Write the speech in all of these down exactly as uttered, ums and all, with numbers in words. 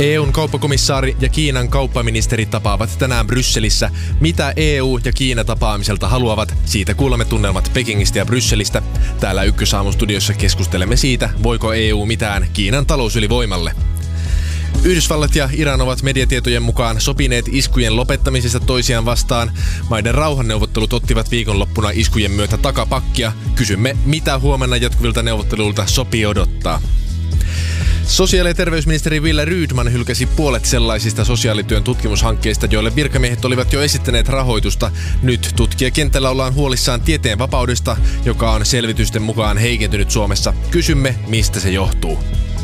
E U:n kauppakomissaari ja Kiinan kauppaministeri tapaavat tänään Brysselissä. Mitä E U ja Kiina tapaamiselta haluavat? Siitä kuulemme tunnelmat Pekingistä ja Brysselistä. Täällä Ykkösaamun studiossa keskustelemme siitä, voiko E U mitään Kiinan talousylivoimalle. Yhdysvallat ja Iran ovat mediatietojen mukaan sopineet iskujen lopettamisesta toisiaan vastaan. Maiden rauhanneuvottelut ottivat viikonloppuna iskujen myötä takapakkia. Kysymme, mitä huomenna jatkuvilta neuvotteluilta sopii odottaa. Sosiaali- ja terveysministeri Wille Rydman hylkäsi puolet sellaisista sosiaalityön tutkimushankkeista, joille virkamiehet olivat jo esittäneet rahoitusta. Nyt tutkijakentällä ollaan huolissaan tieteen vapaudesta, joka on selvitysten mukaan heikentynyt Suomessa. Kysymme, mistä se johtuu.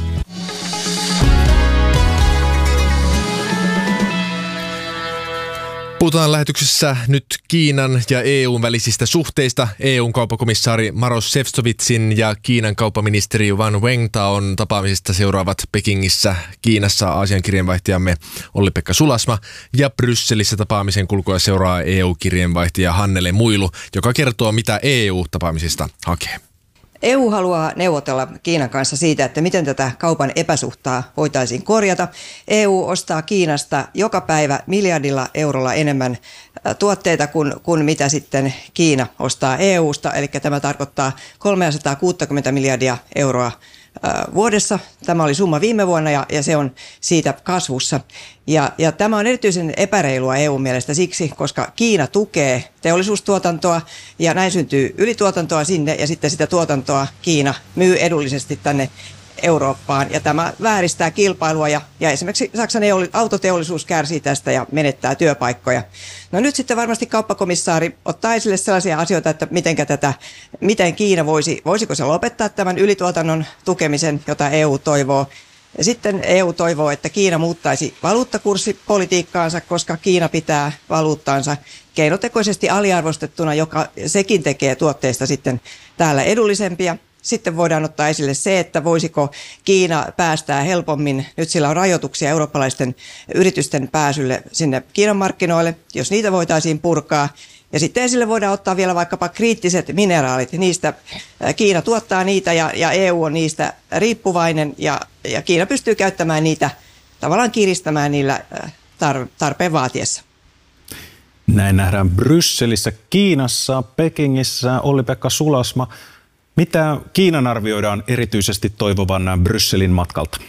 Puhutaan lähetyksessä nyt Kiinan ja E U:n välisistä suhteista. E U:n kauppakomissaari Maroš Šefčovičin ja Kiinan kauppaministeri Wang Wengtaon tapaamisesta seuraavat Pekingissä, Kiinassa Aasian kirjeenvaihtajamme Olli-Pekka Sulasma ja Brysselissä tapaamisen kulkua seuraa E U-kirjeenvaihtaja Hannele Muilu, joka kertoo, mitä E U tapaamisesta hakee. E U haluaa neuvotella Kiinan kanssa siitä, että miten tätä kaupan epäsuhtaa voitaisiin korjata. E U ostaa Kiinasta joka päivä miljardilla eurolla enemmän tuotteita kuin, kuin mitä sitten Kiina ostaa E U:sta. Eli tämä tarkoittaa kolmesataakuusikymmentä miljardia euroa vuodessa. Tämä oli summa viime vuonna ja, ja se on siitä kasvussa. Ja, ja tämä on erityisen epäreilua E U:n mielestä siksi, koska Kiina tukee teollisuustuotantoa ja näin syntyy ylituotantoa sinne ja sitten sitä tuotantoa Kiina myy edullisesti tänne Eurooppaan ja tämä vääristää kilpailua ja, ja esimerkiksi Saksan autoteollisuus kärsii tästä ja menettää työpaikkoja. No nyt sitten varmasti kauppakomissaari ottaa esille sellaisia asioita, että mitenkä tätä, miten Kiina voisi, voisiko se lopettaa tämän ylituotannon tukemisen, jota E U toivoo. Ja sitten E U toivoo, että Kiina muuttaisi valuuttakurssipolitiikkaansa, koska Kiina pitää valuuttaansa keinotekoisesti aliarvostettuna, joka sekin tekee tuotteista sitten täällä edullisempia. Sitten voidaan ottaa esille se, että voisiko Kiina päästää helpommin, nyt sillä on rajoituksia eurooppalaisten yritysten pääsylle sinne Kiinan markkinoille, jos niitä voitaisiin purkaa. Ja sitten esille voidaan ottaa vielä vaikkapa kriittiset mineraalit, niistä Kiina tuottaa niitä ja, ja E U on niistä riippuvainen ja, ja Kiina pystyy käyttämään niitä, tavallaan kiristämään niillä tar- tarpeen vaatiessa. Näin nähdään Brysselissä, Kiinassa, Pekingissä. Olli-Pekka Sulasma. Mitä Kiinan arvioidaan erityisesti toivovan Brysselin matkalta?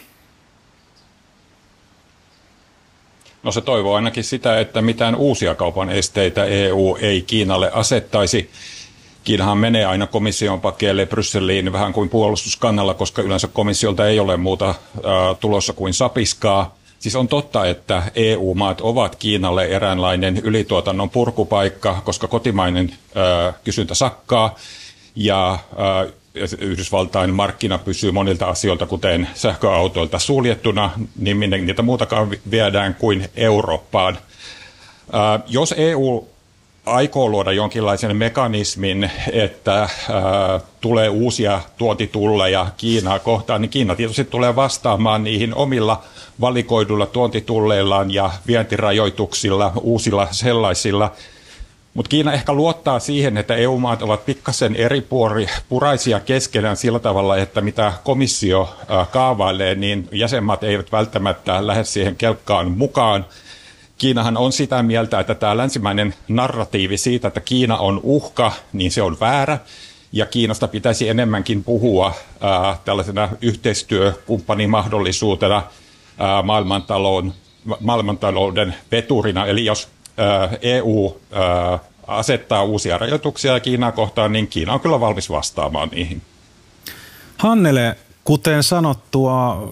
No se toivoo ainakin sitä, että mitään uusia kaupan esteitä E U ei Kiinalle asettaisi. Kiinahan menee aina komission pakeille Brysseliin vähän kuin puolustuskannalla, koska yleensä komissiolta ei ole muuta äh, tulossa kuin sapiskaa. Siis on totta, että E U-maat ovat Kiinalle eräänlainen ylituotannon purkupaikka, koska kotimainen äh, kysyntä sakkaa. Ja äh, Yhdysvaltain markkina pysyy monilta asioilta, kuten sähköautoilta suljettuna, niin minne niitä muutakaan viedään kuin Eurooppaan. Äh, jos E U aikoo luoda jonkinlaisen mekanismin, että äh, tulee uusia tuontitulleja Kiinaa kohtaan, niin Kiina tietysti tulee vastaamaan niihin omilla valikoiduilla tuontitulleillaan ja vientirajoituksilla, uusilla sellaisilla. Mutta Kiina ehkä luottaa siihen, että E U-maat ovat pikkasen eri puraisia keskenään sillä tavalla, että mitä komissio kaavailee, niin jäsenmaat eivät välttämättä lähde siihen kelkkaan mukaan. Kiinahan on sitä mieltä, että tämä länsimäinen narratiivi siitä, että Kiina on uhka, niin se on väärä. Ja Kiinasta pitäisi enemmänkin puhua ää, tällaisena yhteistyökumppanimahdollisuutena ää, maailmantalouden, maailmantalouden veturina. Eli jos ää, E U ää, asettaa uusia rajoituksia Kiinaa kohtaan, niin Kiina on kyllä valmis vastaamaan niihin. Hannele, kuten sanottua,